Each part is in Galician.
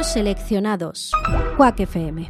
Audios seleccionados. Quack FM.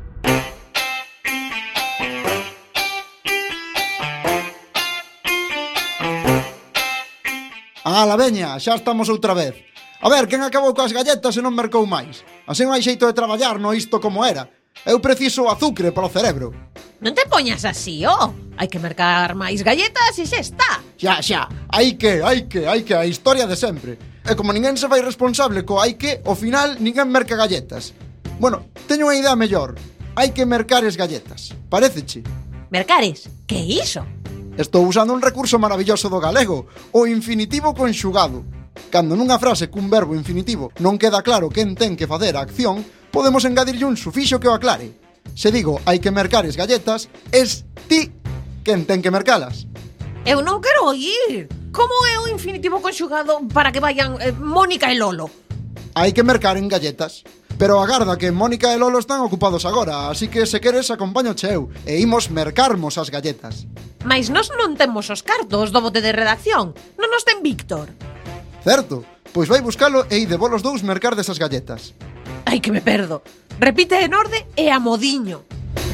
Ala, veña, xa estamos outra vez. A ver, quen acabou coas galletas e non mercou máis? Así non hai xeito de traballar no isto como era. Eu preciso azucre para o cerebro. Non te poñas así, hai que mercar máis galletas e xa está. Xa, hai que, a historia de sempre. E como ninguén se fai responsable co hai que, ao final ninguén merca galletas. Bueno, teño unha idea mellor. Hai que mercar as galletas. Paréceche? Mercares? Que é iso? Estou usando un recurso maravilloso do galego, o infinitivo conxugado. Cando nunha frase cun verbo infinitivo non queda claro quen ten que facer a acción, podemos engadirlle un sufixo que o aclare. Se digo hai que mercar as galletas, es ti quen ten que mercalas. Eu non quero oír. Como é o infinitivo conxugado para que vayan Mónica e Lolo? Hai que mercar en galletas. Pero agarda que Mónica e Lolo están ocupados agora, así que se queres acompáñoche eu e imos mercarmos as galletas. Mais nós non temos os cartos do bote de redacción. Non nos ten Víctor. Certo, pois vai buscalo e ide vos os dous mercar desas galletas. Ai, que me perdo. Repite en orde e a modiño.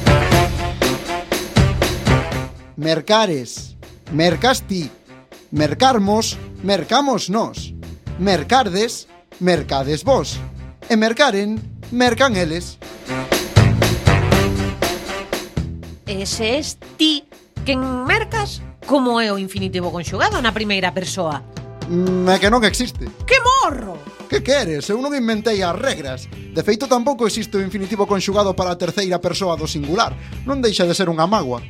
Mercares, mercas ti. Mercarmos, mercamos nós. Mercardes, mercades vos. E mercaren, mercan eles. Ese es ti quen mercas? Como é o infinitivo conxugado na primeira persoa? É que non existe. Que morro! Que queres? Eu non inventei as regras. De feito, tampouco existe o infinitivo conxugado para a terceira persoa do singular. Non deixa de ser unha mágoa.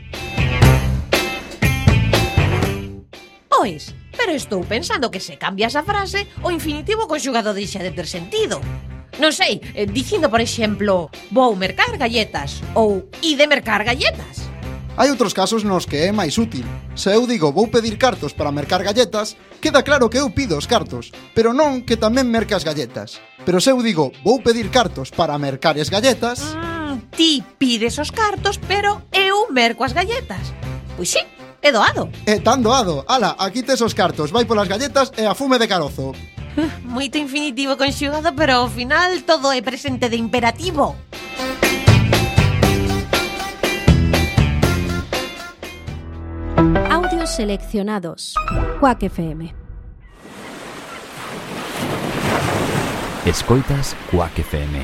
Pois, pero estou pensando que se cambias a frase, o infinitivo conxugado deixa de ter sentido. Non sei, dicindo, por exemplo, vou mercar galletas ou ide mercar galletas. Hai outros casos nos que é máis útil. Se eu digo vou pedir cartos para mercar galletas, queda claro que eu pido os cartos, pero non que tamén mercas galletas. Pero se eu digo vou pedir cartos para mercar as galletas... Ti pides os cartos, pero eu merco as galletas. Pois sí, é doado. É tan doado. Ala, aquí tes os cartos, vai polas galletas e a fume de carozo. Moito infinitivo conxugado, pero ao final todo é presente de imperativo. Audios seleccionados. Quack FM. Escoitas Quack FM.